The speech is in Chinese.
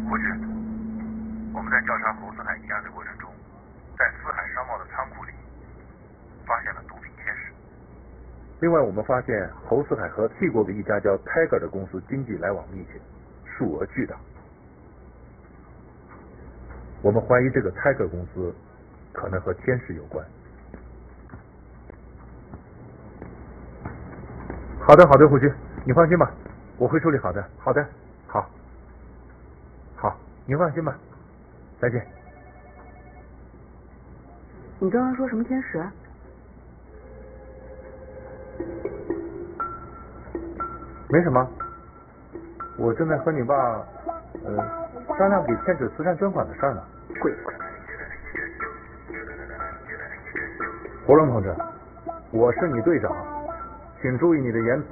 胡局，我们在调查侯四海一案的过程中，在四海商贸的仓库里发现了毒品天使。 另外，我们发现侯四海和 T 国的一家叫 Tiger 的公司经济来往密切，数额巨大。我们怀疑这个 Tiger 公司可能和天使有关。好的，好的，胡局，你放心吧，我会处理好的。好的，好，好，您放心吧，再见。 你刚刚说什么天使？ 没什么，我正在和你爸商量给天使慈善捐款的事儿呢。 鬼鬼。 胡荣同志，我是你队长，请注意你的言辞。